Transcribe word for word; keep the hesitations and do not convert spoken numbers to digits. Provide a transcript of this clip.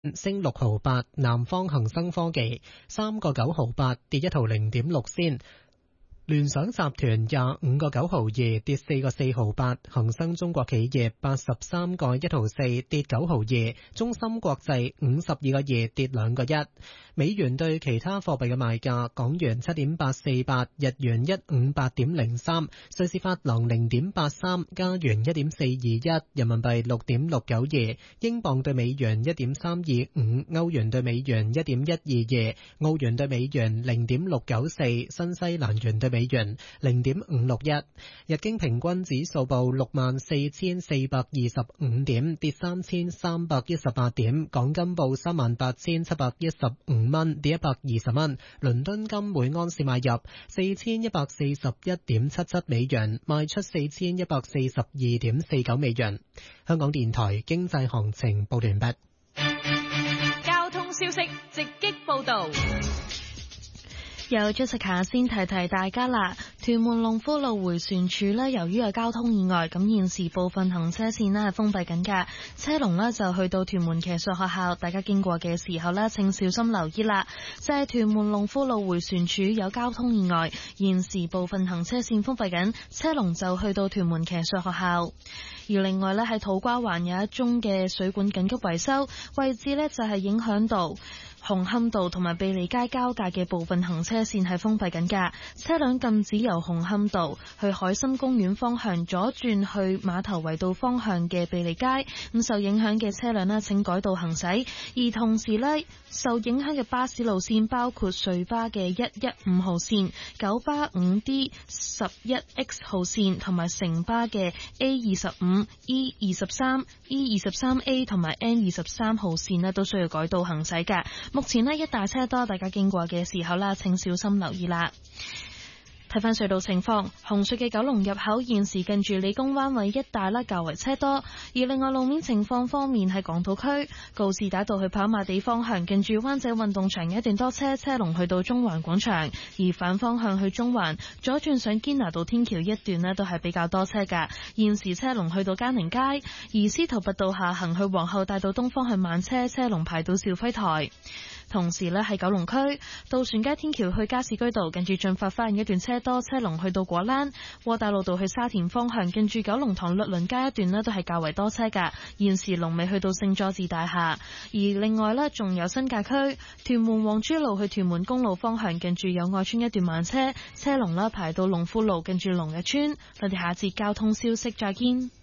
升六毫八，南方恒生科技三個九毫八，跌一毫零點六仙。聯想集團廿五個九毫二，跌四個四毫八，恒生中國企業八十三個一毫四，跌九毫二，中芯國際五十二個二，跌兩個一。美元對其他貨幣嘅賣價：港元七點八四八，日元一五八點零三，瑞士法郎零點八三，加元一點四二一，人民幣六點六九二，英鎊對美元一點三二五，歐元對美元一點一二二，澳元對美元零點六九四，新西蘭元對美元零點五六一。日經平均指數報六萬四千四百二十五點，跌三千三百一十八點。港金報三萬八千七百一十五蚊，跌一百二十蚊。倫敦金每安士買入四千一百四十一點七七美元，賣出四千一百四十二點四九美元。香港電台經濟行情報完畢。 交通消息直擊報道。 有 Jessica 先提提大家啦，屯門龍富路迴旋處呢，由於有交通意外，咁現時部分行車線呢係封閉緊㗎，車龍呢就去到屯門騎術學校，大家經過嘅時候呢，請小心留意啦。就係屯門龍富路迴旋處有交通意外，現時部分行車線封閉緊，車龍就去到屯門騎術學校。而另外呢，喺土瓜灣有一宗嘅水管緊急維修，位置呢就係影響到紅磡道同埋庇利街交界嘅部分行車線係封閉緊㗎，車輛禁止由紅磡道去海心公園方向左轉去碼頭圍道方向嘅庇利街，咁受影響嘅車輛呢，請改道行駛。而同時呢，受影響嘅巴士路線包括瑞巴嘅一一五號線、九巴五 D 十一 X 號線同埋城巴嘅 A 二十五、E 二十三、E 二十三 A 同埋 N 二十三號線呢，都需要改道行駛㗎。目前呢，一大車多，大家經過嘅時候啦，請小心留意啦。睇返隧道情況，紅隧嘅九龍入口現時近住理工灣位一帶啦，較為車多。而另外路面情況方面，喺港島區告士打道去跑馬地方向，近住灣仔運動場一段多車，車龍去到中環廣場；而反方向去中環左轉上堅拿道天橋一段呢，都係比較多車㗎。現時車龍去到嘉寧街，而司徒拔道下行去皇后大道東方向慢車，車龍排到肇輝台。同時呢，喺九龍區渡船街天橋去加士居道近住駿發花園一段車多，車龍去到果欄；窩打老道去沙田方向近住九龍塘律倫街一段呢，都係較為多車㗎。現時龍尾去到聖佐治大廈。而另外呢，仲有新界區屯門黃珠路去屯門公路方向近住友愛村一段慢車，車龍啦排到龍富路近住龍日村。我哋下節交通消息再見。